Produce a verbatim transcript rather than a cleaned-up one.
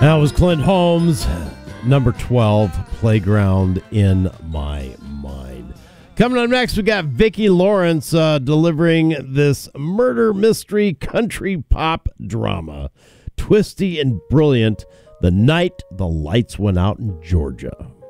That was Clint Holmes, number twelve, Playground in My Mind. Coming up next, we got Vicki Lawrence uh, delivering this murder mystery country pop drama, twisty and brilliant, The Night the Lights Went Out in Georgia.